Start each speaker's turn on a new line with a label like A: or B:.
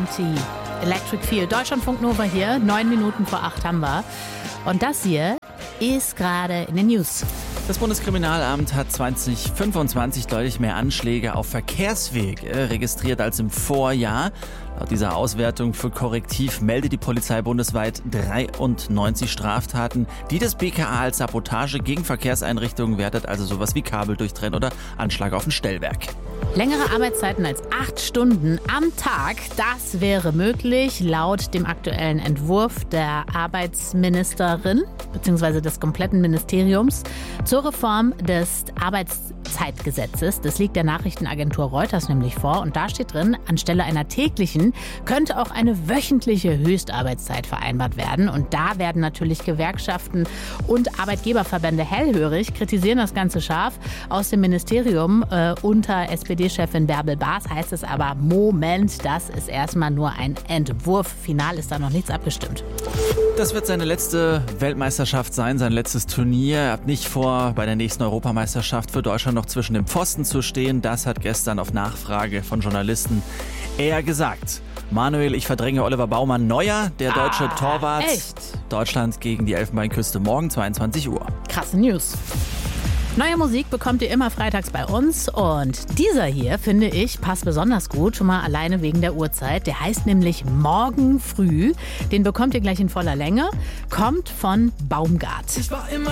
A: Empty. Electric Feel. Deutschlandfunk Nova hier. 9 Minuten vor 8 haben wir. Und das hier ist gerade in den News.
B: Das Bundeskriminalamt hat 2025 deutlich mehr Anschläge auf Verkehrswege registriert als im Vorjahr. Laut dieser Auswertung für Korrektiv meldet die Polizei bundesweit 93 Straftaten, die das BKA als Sabotage gegen Verkehrseinrichtungen wertet, also sowas wie Kabel durchtrennen oder Anschlag auf ein Stellwerk.
A: Längere Arbeitszeiten als 8 Stunden am Tag, das wäre möglich, laut dem aktuellen Entwurf der Arbeitsministerin bzw. des kompletten Ministeriums zur Reform des Arbeitszeitgesetzes. Das liegt der Nachrichtenagentur Reuters nämlich vor und da steht drin, anstelle einer täglichen könnte auch eine wöchentliche Höchstarbeitszeit vereinbart werden. Und da werden natürlich Gewerkschaften und Arbeitgeberverbände hellhörig, kritisieren das Ganze scharf. Aus dem Ministerium unter SPD-Chefin Bärbel Baas heißt es aber, Moment, das ist erstmal nur ein Entwurf. Final ist da noch nichts abgestimmt.
B: Das wird seine letzte Weltmeisterschaft sein, sein letztes Turnier. Er hat nicht vor, bei der nächsten Europameisterschaft für Deutschland noch zwischen den Pfosten zu stehen. Das hat gestern auf Nachfrage von Journalisten er gesagt. Manuel, ich verdränge Oliver Baumann-Neuer, der deutsche Torwart.
A: Echt?
B: Deutschland gegen die Elfenbeinküste morgen 22 Uhr.
A: Krasse News. Neue Musik bekommt ihr immer freitags bei uns und dieser hier, finde ich, passt besonders gut, schon mal alleine wegen der Uhrzeit. Der heißt nämlich Morgen früh. Den bekommt ihr gleich in voller Länge. Kommt von Baumgart.
C: Ich war immer